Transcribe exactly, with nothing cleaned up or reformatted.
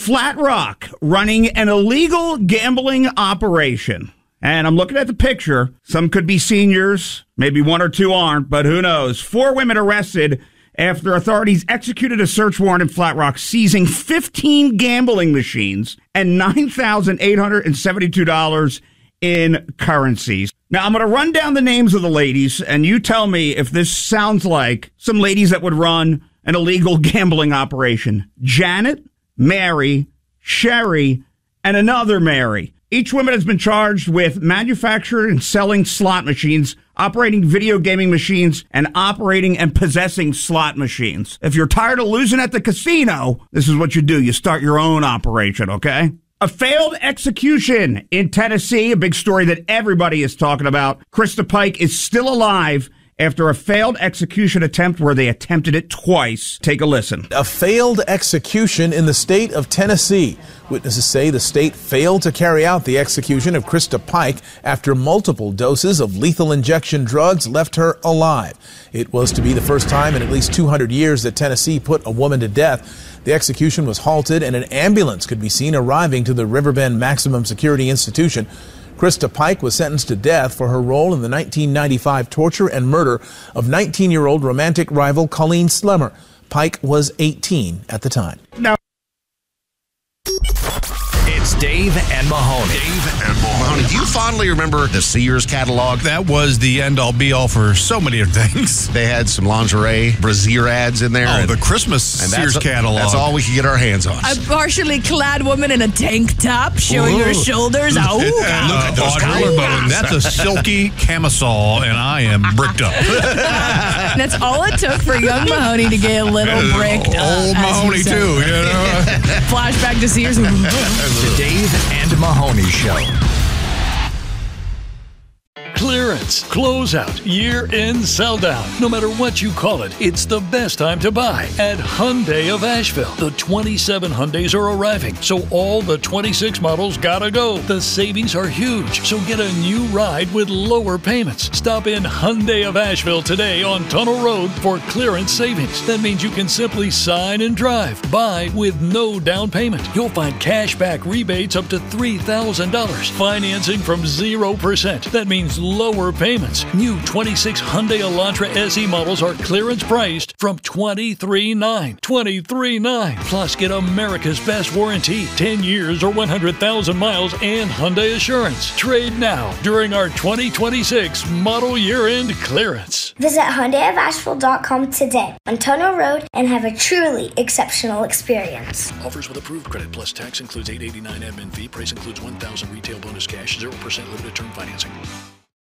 Flat Rock running an illegal gambling operation. And I'm looking at the picture. Some could be seniors. Maybe one or two aren't, but who knows? Four women arrested after authorities executed a search warrant in Flat Rock, seizing fifteen gambling machines and nine thousand eight hundred seventy-two dollars in currencies. Now, I'm going to run down the names of the ladies, and you tell me if this sounds like some ladies that would run an illegal gambling operation. Janet, Mary, Sherry, and another Mary. Each woman has been charged with manufacturing and selling slot machines, operating video gaming machines, and operating and possessing slot machines. If you're tired of losing at the casino, this is what you do. You start your own operation, okay? A failed execution in Tennessee, a big story that everybody is talking about. Krista Pike is still alive after a failed execution attempt where they attempted it twice. Take a listen. A failed execution in the state of Tennessee. Witnesses say the state failed to carry out the execution of Krista Pike after multiple doses of lethal injection drugs left her alive. It was to be the first time in at least two hundred years that Tennessee put a woman to death. The execution was halted and an ambulance could be seen arriving to the Riverbend Maximum Security Institution. Krista Pike was sentenced to death for her role in the nineteen ninety-five torture and murder of nineteen-year-old romantic rival Colleen Slemmer. Pike was eighteen at the time. Now, it's Dave and Mahoney. Dave and Mahoney. Do you fondly remember the Sears catalog? That was the end-all, be-all for so many things. They had some lingerie, brassiere ads in there. Oh, and, the Christmas and Sears that's, catalog. That's all we could get our hands on. A partially clad woman in a tank top showing Ooh. her shoulders. Oh, And Look at those Audrey, collarbone. that's a silky camisole, and I am bricked up. that's all it took for young Mahoney to get a little bricked up. Old as Mahoney, you said. too. You know? Flashback to Sears. The Dave and Mahoney Show. Clearance, closeout, year-end sell-down. No matter what you call it, it's the best time to buy at Hyundai of Asheville. The twenty-seven Hyundais are arriving, so all the twenty-six models gotta go. The savings are huge, so get a new ride with lower payments. Stop in Hyundai of Asheville today on Tunnel Road for clearance savings. That means you can simply sign and drive. Buy with no down payment. You'll find cashback rebates up to three thousand dollars. Financing from zero percent. That means lower payments. New twenty-six Hyundai Elantra S E models are clearance priced from twenty-three nine dollars. twenty-three nine dollars. Plus, get America's best warranty, ten years or one hundred thousand miles, and Hyundai Assurance. Trade now during our twenty twenty-six model year-end clearance. Visit Hyundai of Asheville dot com today on Tunnel Road and have a truly exceptional experience. Offers with approved credit plus tax includes eight eighty-nine admin fee. Price includes one thousand retail bonus cash, zero percent limited term financing.